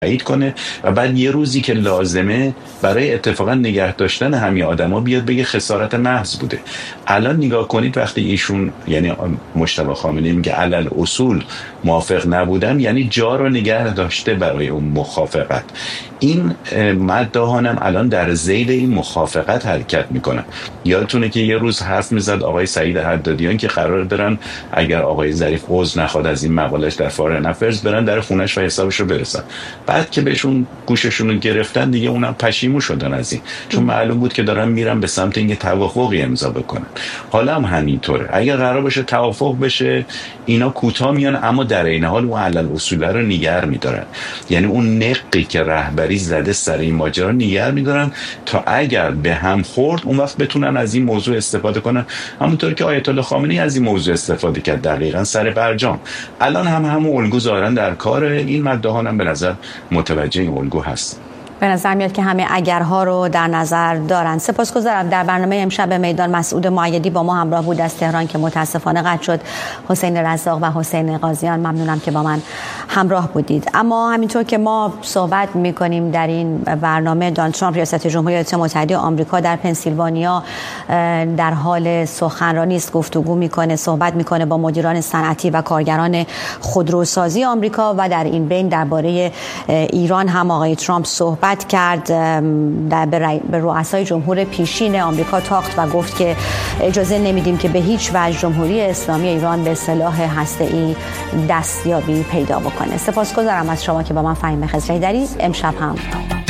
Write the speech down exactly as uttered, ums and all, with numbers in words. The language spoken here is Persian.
تایید کنه و بعد یه روزی که لازمه برای اتفاقا نگه داشتن همین آدما بیاد بگه خسارت محض بوده. الان نگاه کنید وقتی ایشون یعنی مجتبی خامنه‌ای میگه علل اصول موافق نبودم، یعنی جا رو نگه داشته برای اون مخافقت. این مداحانم الان در ذیل این مخافقت حرکت میکنن. یادتونه که یه روز حرف میزد آقای سعید حدادیان که قرار برن اگر آقای ظریف عذر نخواد از این مقالش در فارغ نفرز برن در خونش و حسابش رو برسن. بعد که بهشون گوششون رو گرفتن دیگه اونم پشیمون شدن از این، چون معلوم بود که دارن میرن به سمت اینکه توافقی امضا بکنن. حالا هم همینطوره، اگر قرار باشه توافق بشه اینا کوتاه میان، اما در این حال اون علل اصول رو نگه میدارن. یعنی اون نقی که رهبری زده سر این ماجرا نگه میدارن تا اگر به هم خورد اون وقت بتونن از این موضوع استفاده کنن، همونطور که آیت الله خامنه‌ای از این موضوع استفاده کرد دقیقاً سر برجام. الان هم همون الگو ظاهراً در کار. این مداحانم به نظر متوجه این الگو هست. به نظر میاد که همه اگرها رو در نظر دارن. سپاسگزارم. در برنامه امشب میدان مسعود مؤیدی با ما همراه بود از تهران که متاسفانه قطع شد. حسین رزاق و حسین قاضیان ممنونم که با من همراه بودید. اما همینطور که ما صحبت میکنیم در این برنامه، دونالد ترامپ ریاست جمهوری ایالات متحده آمریکا در پنسیلوانیا در حال سخنرانی است، گفتگو میکنه، صحبت میکنه با مدیران صنعتی و کارگران خودروسازی آمریکا و در این بین درباره ایران هم آقای ترامپ صحبت کرد. در به رؤسای جمهور پیشین آمریکا تاخت و گفت که اجازه نمیدیم که به هیچ وجه جمهوری اسلامی ایران به سلاح هسته‌ای دستیابی پیدا بکنه. سپاسگزارم از شما که با من فهیم خضری دارید. امشب هم